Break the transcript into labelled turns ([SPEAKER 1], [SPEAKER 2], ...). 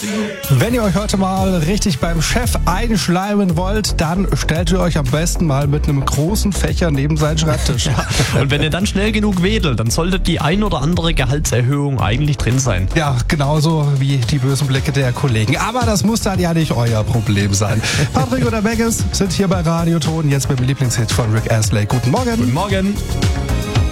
[SPEAKER 1] Wenn ihr euch heute mal richtig beim Chef einschleimen wollt, dann stellt ihr euch am besten mal mit einem großen Fächer neben seinen Schreibtisch.
[SPEAKER 2] Ja. Und wenn ihr dann schnell genug wedelt, dann sollte die ein oder andere Gehaltserhöhung eigentlich drin sein.
[SPEAKER 1] Ja, genauso wie die bösen Blicke der Kollegen. Aber das muss dann ja nicht euer Problem sein. Patrick oder Beggis sind hier bei Radioton, jetzt mit dem Lieblingshit von Rick Astley. Guten Morgen.
[SPEAKER 2] Guten Morgen.